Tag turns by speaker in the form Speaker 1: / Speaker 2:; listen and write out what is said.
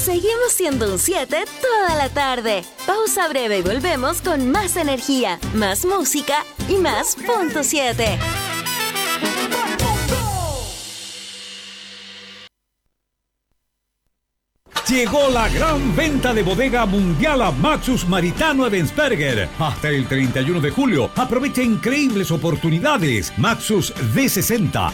Speaker 1: seguimos siendo un 7 toda la tarde. Pausa breve y volvemos con más energía, más música y más punto 7.
Speaker 2: Llegó la gran venta de bodega mundial a Maxus Maritano Ebensberger. Hasta el 31 de julio, aprovecha increíbles oportunidades. Maxus D60,